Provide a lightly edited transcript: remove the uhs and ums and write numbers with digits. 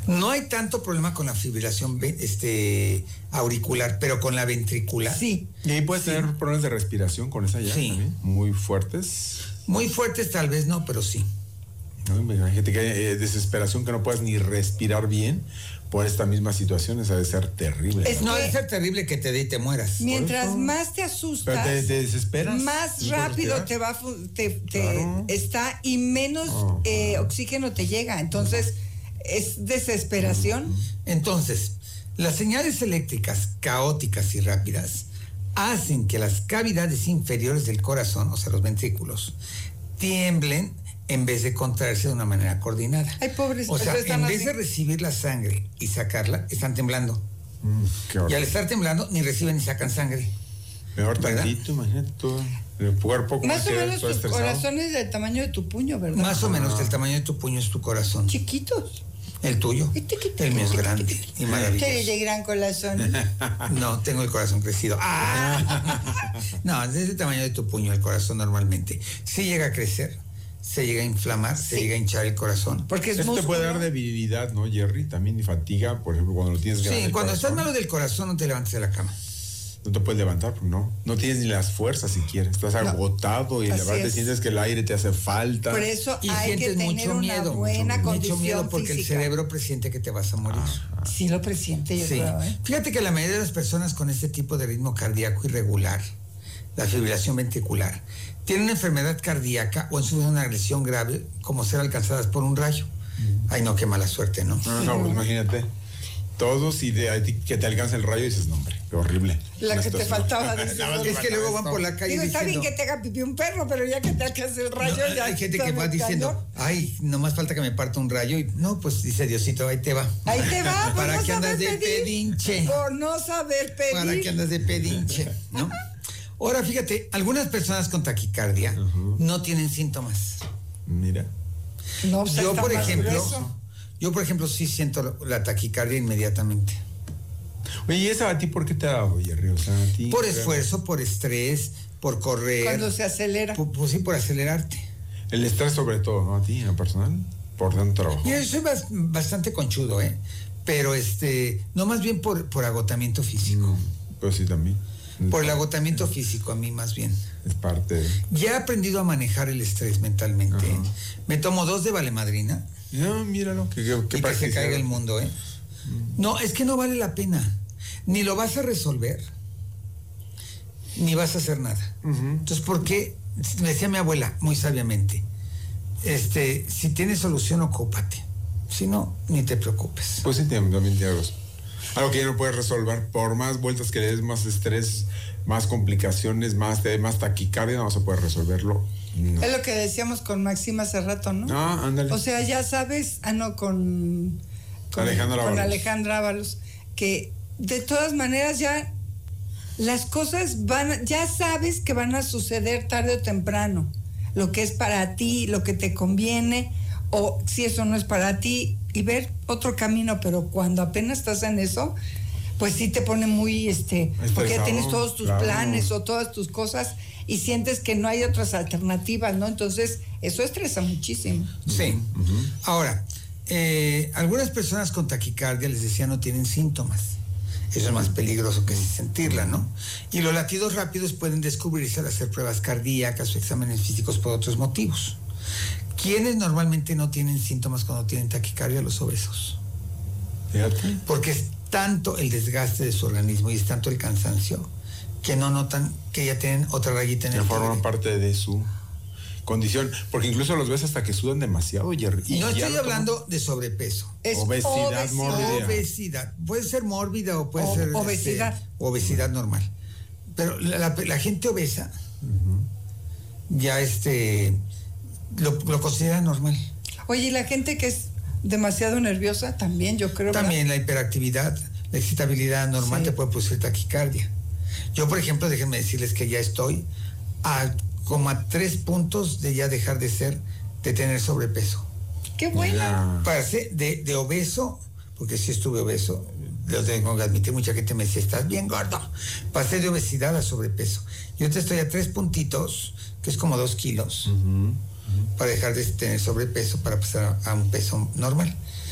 No hay tanto problema con la fibrilación auricular, pero con la ventricular. Sí. Y ahí puedes tener problemas de respiración con esa ya. Sí. También, muy fuertes. Muy fuertes tal vez no, pero sí. No, imagínate que hay desesperación, que no puedas ni respirar bien por esta misma situación. Esa debe ser terrible. No debe ser terrible que te dé y te mueras. Mientras más te asustas, pero te desesperas, más rápido te va Claro. está y menos oxígeno te llega. Entonces es desesperación. Entonces, las señales eléctricas caóticas y rápidas hacen que las cavidades inferiores del corazón, o sea, los ventrículos, tiemblen en vez de contraerse de una manera coordinada. Ay, pobres. O sea, en vez así. de recibir la sangre y sacarla, están temblando. Qué Y horror. al estar temblando, ni reciben ni sacan sangre. Mejor ¿verdad? tantito, imagínate todo. El cuerpo como Más o que menos todo tus estresado. corazones del tamaño de tu puño, ¿verdad? Más o menos el tamaño de tu puño es tu corazón. Chiquitos. El tuyo. El mío es grande y maravilloso. Sí, de gran corazón. No, tengo el corazón crecido. No, es del tamaño de tu puño el corazón normalmente. Si llega a crecer, se llega a inflamar, se llega a hinchar el corazón. Porque es Esto te músculo. puede dar debilidad, ¿no, Jerry? También y fatiga, por ejemplo, cuando lo tienes grande. Sí, el cuando estás corazón, malo del corazón no te levantes de la cama. no te puedes levantar, pues no. No tienes ni las fuerzas siquiera. Estás agotado y Así la verdad es. sientes que el aire te hace falta. Por eso Y hay que sientes tener mucho una miedo. buena Mucho condición miedo porque física. el cerebro presiente que te vas a morir. Sí lo presiente, yo Sí. creo, ¿eh? Fíjate que la mayoría de las personas con este tipo de ritmo cardíaco irregular, la fibrilación ventricular, tienen una enfermedad cardíaca o han sufrido una agresión grave como ser alcanzadas por un rayo. Ay, no, qué mala suerte, ¿no? No, pues imagínate. Todos y de ahí que te alcanza el rayo y dices, no, hombre, qué horrible. La Una que te situación. faltaba, dices, Nada más Es que luego van esto. por la calle Digo, está bien diciendo... que te haga pipí un perro, pero ya que te alcance el rayo, No, ya hay gente que está va muy diciendo, cañón. ay, nomás falta que me parta un rayo y no, pues dice Diosito, ahí te va. Ahí te va, por ¿Para no qué andas saber de pedir. pedinche? Por no saber pedir. ¿Para qué andas de pedinche? ¿No? Ahora, fíjate, algunas personas con taquicardia no tienen síntomas. Mira. No, pues, Yo, está por más grueso. ejemplo, sí siento la taquicardia inmediatamente. Oye, ¿y esa a ti por qué te ha dado, Jerry? O sea, a ti. Por esfuerzo, por estrés, por correr. Cuando se acelera. Pues sí, por acelerarte. El estrés sobre todo, ¿no? A ti, en lo personal, por tanto trabajo. Yo soy bastante conchudo, ¿eh? Pero no, más bien por agotamiento físico. Pues sí, también. Por el agotamiento físico, a mí más bien. Es parte de... Ya he aprendido a manejar el estrés mentalmente. Ajá. Me tomo 2 de valemadrina No, míralo, que y que se caiga el mundo, ¿eh? No, es que no vale la pena. Ni lo vas a resolver, ni vas a hacer nada. Entonces, ¿por qué? Me decía mi abuela, muy sabiamente, si tienes solución, ocúpate. Si no, ni te preocupes. Pues sí, también te hago. Algo que ya no puedes resolver, por más vueltas que le des, más estrés, más complicaciones, más taquicardia, no vas a poder resolverlo. No. Es lo que decíamos con Maxima hace rato, ¿no? Ah, ándale. O sea, ya sabes, con Alejandra Ábalos, que de todas maneras ya las cosas ya sabes que van a suceder tarde o temprano, lo que es para ti, lo que te conviene, o si eso no es para ti, y ver otro camino, pero cuando apenas estás en eso, pues sí te pone muy, porque ya tienes todos tus planes o todas tus cosas y sientes que no hay otras alternativas, ¿no? Entonces, eso estresa muchísimo. Sí. Ahora, algunas personas con taquicardia, les decía, no tienen síntomas. Eso es más peligroso que sentirla, ¿no? Y los latidos rápidos pueden descubrirse al hacer pruebas cardíacas o exámenes físicos por otros motivos. ¿Quiénes normalmente no tienen síntomas cuando tienen taquicardia? Los obesos. Fíjate. Porque es tanto el desgaste de su organismo y es tanto el cansancio que no notan que ya tienen otra rayita en el Que forman tigre. parte de su condición, porque incluso los ves hasta que sudan demasiado, Jerry. Y no ya estoy lo hablando de sobrepeso. Es Obesidad mórbida. Obesidad. Puede ser mórbida o puede ser obesidad. Obesidad normal. Pero la gente obesa ya lo considera normal. Oye, y la gente que es demasiado nerviosa también, yo creo. También la hiperactividad, la excitabilidad normal te puede producir taquicardia. Yo, por ejemplo, déjenme decirles que ya estoy como a 3 puntos de ya dejar de tener sobrepeso. ¡Qué buena! Pasé de obeso, porque sí estuve obeso, lo tengo que admitir, mucha gente me decía, estás bien gordo. Pasé de obesidad a sobrepeso. Yo te estoy a 3 puntitos, que es como 2 kilos, para dejar de tener sobrepeso, para pasar a un peso normal.